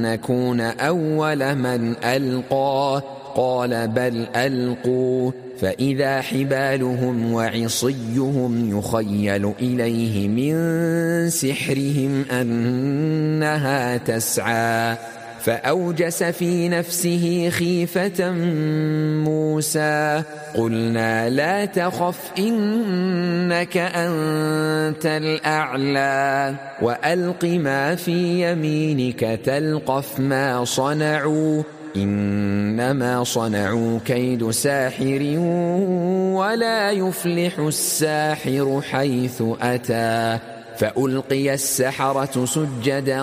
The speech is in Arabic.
نكون أول من ألقى قال بل ألقوا فإذا حبالهم وعصيهم يخيل إليه من سحرهم أنها تسعى فأوجس في نفسه خيفة موسى قلنا لا تخف إنك أنت الأعلى وألق ما في يمينك تلقف ما صنعوا إنما صنعوا كيد ساحر ولا يفلح الساحر حيث أتى فألقي السحرة سجدا